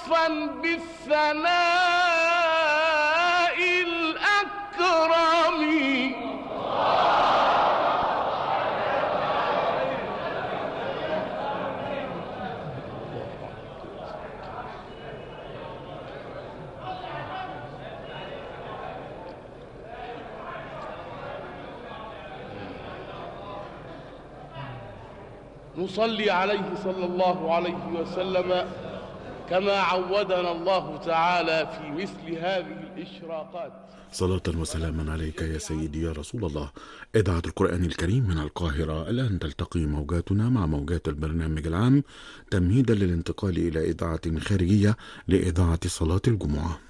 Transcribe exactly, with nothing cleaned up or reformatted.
وصفا بالثناء الأكرم. نصلي عليه صلى الله عليه وسلم كما عودنا الله تعالى في مثل هذه الإشراقات. صلاة وسلاما عليك يا سيدي يا رسول الله. إذاعة القرآن الكريم من القاهرة. الآن تلتقي موجاتنا مع موجات البرنامج العام تمهيدا للانتقال إلى إذاعة خارجية لإذاعة صلاة الجمعة.